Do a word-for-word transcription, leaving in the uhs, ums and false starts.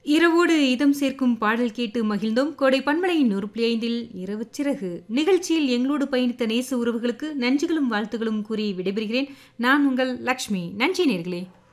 இரவோடு இதம் சேர்க்கும் பாடல் கேட்டு மகிழ்ந்தோம். கோடை பண்பலையின் நூறு புள்ளி ஐந்தில் இரவு சிறகு நிகழ்ச்சியில் எங்களோடு பயணித்த நேச உறவுகளுக்கு நன்றிகளும் வாழ்த்துகளும் கூறி விடைபெறுகிறேன். நான் உங்கள் லக்ஷ்மி. நன்றி நேர்களே.